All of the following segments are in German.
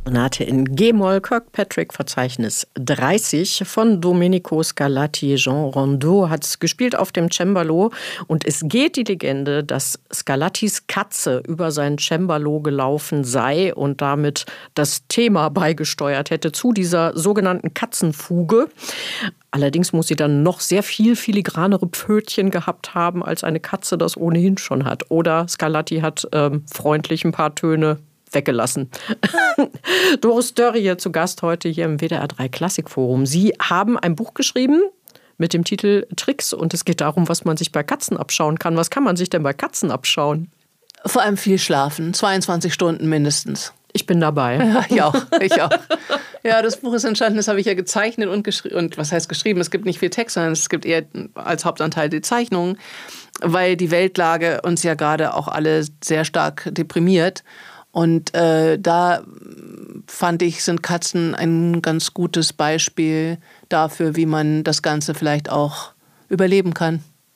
Sonate in G-Moll, Kirkpatrick, Verzeichnis 30 von Domenico Scarlatti. Jean Rondeau hat es gespielt auf dem Cembalo. Und es geht die Legende, dass Scarlattis Katze über sein Cembalo gelaufen sei und damit das Thema beigesteuert hätte zu dieser sogenannten Katzenfuge. Allerdings muss sie dann noch sehr viel filigranere Pfötchen gehabt haben, als eine Katze das ohnehin schon hat. Oder Scarlatti hat freundlich ein paar Töne weggelassen. Doris Dörrie zu Gast heute hier im WDR 3 Klassikforum. Sie haben ein Buch geschrieben mit dem Titel Tricks und es geht darum, was man sich bei Katzen abschauen kann. Was kann man sich denn bei Katzen abschauen? Vor allem viel schlafen, 22 Stunden mindestens. Ich bin dabei. Ja, ich auch. Ja, das Buch ist entstanden, das habe ich ja gezeichnet und geschrieben. Und was heißt geschrieben? Es gibt nicht viel Text, sondern es gibt eher als Hauptanteil die Zeichnungen, weil die Weltlage uns ja gerade auch alle sehr stark deprimiert. Und da fand ich, sind Katzen ein ganz gutes Beispiel dafür, wie man das Ganze vielleicht auch überleben kann.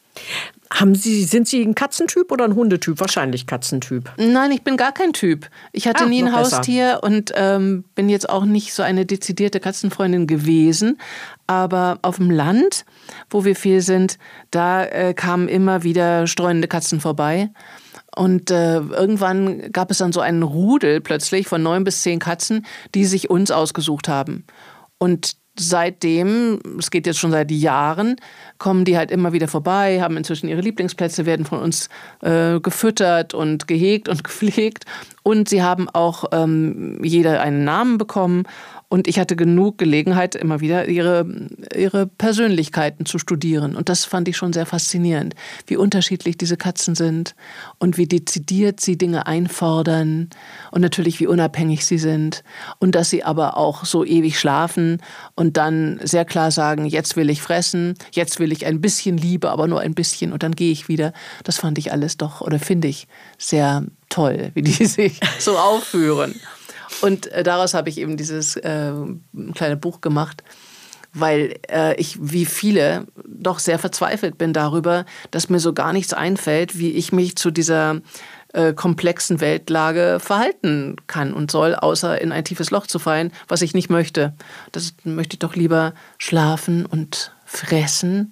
Sind Sie ein Katzentyp oder ein Hundetyp? Wahrscheinlich Katzentyp. Nein, ich bin gar kein Typ. Ich hatte nie ein Haustier und bin jetzt auch nicht so eine dezidierte Katzenfreundin gewesen. Aber auf dem Land, wo wir viel sind, da kamen immer wieder streunende Katzen vorbei. Und irgendwann gab es dann so einen Rudel plötzlich von 9 bis 10 Katzen, die sich uns ausgesucht haben. Und seitdem, es geht jetzt schon seit Jahren, kommen die halt immer wieder vorbei, haben inzwischen ihre Lieblingsplätze, werden von uns gefüttert und gehegt und gepflegt. Und sie haben auch jeder einen Namen bekommen. Und ich hatte genug Gelegenheit, immer wieder ihre Persönlichkeiten zu studieren. Und das fand ich schon sehr faszinierend, wie unterschiedlich diese Katzen sind und wie dezidiert sie Dinge einfordern und natürlich wie unabhängig sie sind. Und dass sie aber auch so ewig schlafen und dann sehr klar sagen, jetzt will ich fressen, jetzt will ich ein bisschen Liebe, aber nur ein bisschen und dann gehe ich wieder. Das fand ich alles doch, oder finde ich, sehr toll, wie die sich so aufführen. Und daraus habe ich eben dieses kleine Buch gemacht, weil ich wie viele doch sehr verzweifelt bin darüber, dass mir so gar nichts einfällt, wie ich mich zu dieser komplexen Weltlage verhalten kann und soll, außer in ein tiefes Loch zu fallen, was ich nicht möchte. Das möchte ich doch lieber schlafen und fressen,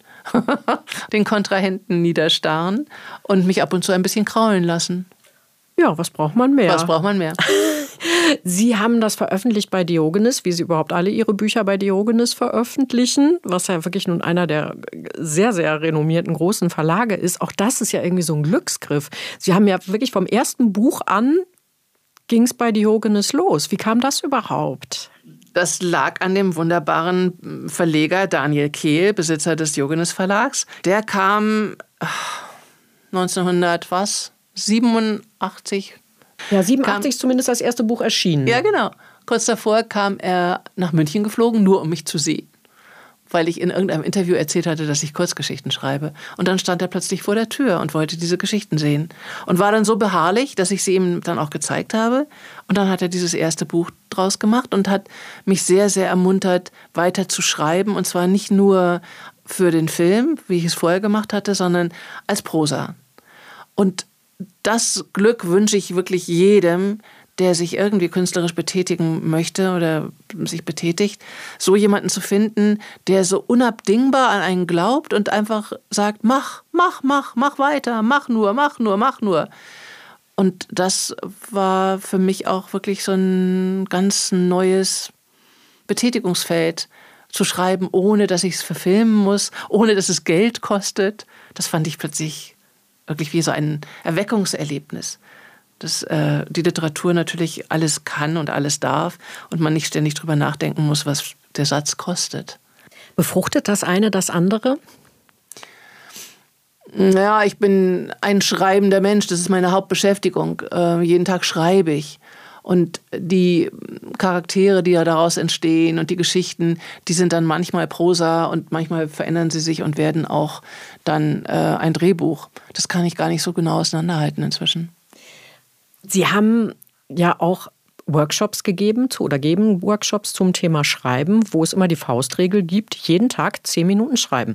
den Kontrahenten niederstarren und mich ab und zu ein bisschen kraulen lassen. Ja, was braucht man mehr? Was braucht man mehr? Sie haben das veröffentlicht bei Diogenes, wie Sie überhaupt alle Ihre Bücher bei Diogenes veröffentlichen, was ja wirklich nun einer der sehr, sehr renommierten großen Verlage ist. Auch das ist ja irgendwie so ein Glücksgriff. Sie haben ja wirklich vom ersten Buch an, ging es bei Diogenes los. Wie kam das überhaupt? Das lag an dem wunderbaren Verleger Daniel Kehl, Besitzer des Diogenes Verlags. Der kam 1987. Ja, 87 zumindest das erste Buch erschienen. Ja, genau. Kurz davor kam er nach München geflogen, nur um mich zu sehen. Weil ich in irgendeinem Interview erzählt hatte, dass ich Kurzgeschichten schreibe. Und dann stand er plötzlich vor der Tür und wollte diese Geschichten sehen. Und war dann so beharrlich, dass ich sie ihm dann auch gezeigt habe. Und dann hat er dieses erste Buch draus gemacht und hat mich sehr, sehr ermuntert, weiter zu schreiben. Und zwar nicht nur für den Film, wie ich es vorher gemacht hatte, sondern als Prosa. Und das Glück wünsche ich wirklich jedem, der sich irgendwie künstlerisch betätigen möchte oder sich betätigt, so jemanden zu finden, der so unabdingbar an einen glaubt und einfach sagt, mach weiter, mach nur. Und das war für mich auch wirklich so ein ganz neues Betätigungsfeld, zu schreiben, ohne dass ich es verfilmen muss, ohne dass es Geld kostet. Das fand ich plötzlich wirklich wie so ein Erweckungserlebnis, dass die Literatur natürlich alles kann und alles darf und man nicht ständig drüber nachdenken muss, was der Satz kostet. Befruchtet das eine das andere? Ja, ich bin ein schreibender Mensch, das ist meine Hauptbeschäftigung. Jeden Tag schreibe ich. Und die Charaktere, die ja daraus entstehen und die Geschichten, die sind dann manchmal Prosa und manchmal verändern sie sich und werden auch dann ein Drehbuch. Das kann ich gar nicht so genau auseinanderhalten inzwischen. Sie haben ja auch Workshops gegeben oder geben Workshops zum Thema Schreiben, wo es immer die Faustregel gibt, jeden Tag 10 Minuten schreiben.